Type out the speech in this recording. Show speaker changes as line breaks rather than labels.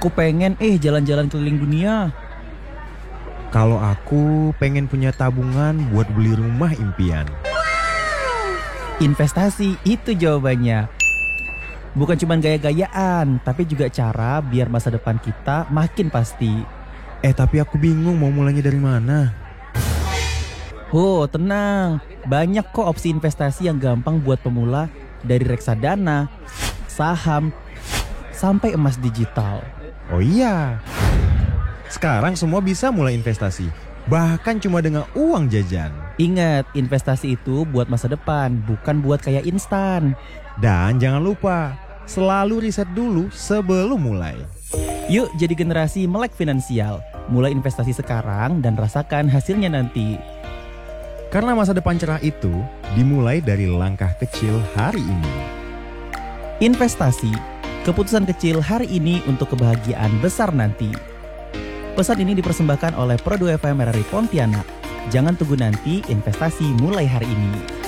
Aku pengen jalan-jalan keliling dunia.
Kalau aku pengen punya tabungan buat beli rumah impian.
Investasi itu jawabannya. Bukan cuma gaya-gayaan, tapi juga cara biar masa depan kita makin pasti.
Tapi aku bingung mau mulainya dari mana.
Tenang. Banyak kok opsi investasi yang gampang buat pemula, dari reksadana, saham, sampai emas digital.
Oh iya, sekarang semua bisa mulai investasi, bahkan cuma dengan uang jajan.
Ingat, investasi itu buat masa depan, bukan buat kayak instan.
Dan jangan lupa, selalu riset dulu sebelum mulai.
Yuk jadi generasi melek finansial. Mulai investasi sekarang dan rasakan hasilnya nanti.
Karena masa depan cerah itu dimulai dari langkah kecil hari ini.
Investasi, keputusan kecil hari ini untuk kebahagiaan besar nanti. Pesan ini dipersembahkan oleh Pro 2 FM RRI Pontianak. Jangan tunggu nanti, investasi mulai hari ini.